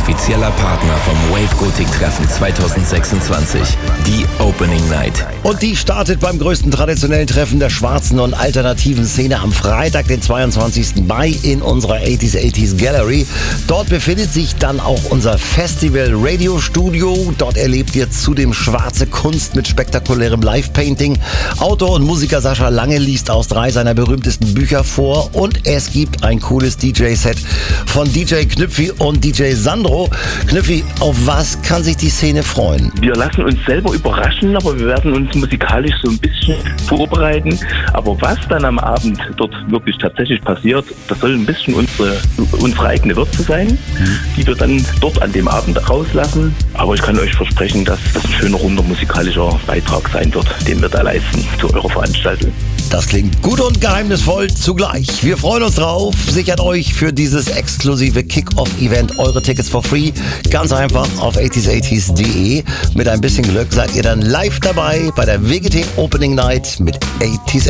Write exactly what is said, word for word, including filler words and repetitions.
offizieller Partner vom Wave Gothic Treffen zwanzig sechsundzwanzig, die Opening Night. Und die startet beim größten traditionellen Treffen der schwarzen und alternativen Szene am Freitag, den zweiundzwanzigsten Mai in unserer achtziger achtziger Gallery. Dort befindet sich dann auch unser Festival Radio Studio. Dort erlebt ihr zudem schwarze Kunst mit spektakulärem Live-Painting. Autor und Musiker Sascha Lange liest aus drei seiner berühmtesten Bücher vor und es gibt ein cooles D J-Set von D J Knüpfi und D J Sandro. Knüpfi, auf was kann sich die Szene freuen? Wir lassen uns selber überraschen, aber wir werden uns musikalisch so ein bisschen vorbereiten. Aber was dann am Abend dort wirklich tatsächlich passiert, das soll ein bisschen unsere, unsere eigene Würze sein, mhm. die wir dann dort an dem Abend rauslassen. Aber ich kann euch versprechen, dass das ein schöner, runder musikalischer Beitrag sein wird, den wir da leisten zu eurer Veranstaltung. Das klingt gut und geheimnisvoll zugleich. Wir freuen uns drauf. Sichert euch für dieses exklusive Kick-Off-Event eure Tickets for free. Ganz einfach auf achtziger achtziger punkt de. Mit ein bisschen Glück seid ihr dann live dabei bei der W G T Opening Night mit achtziger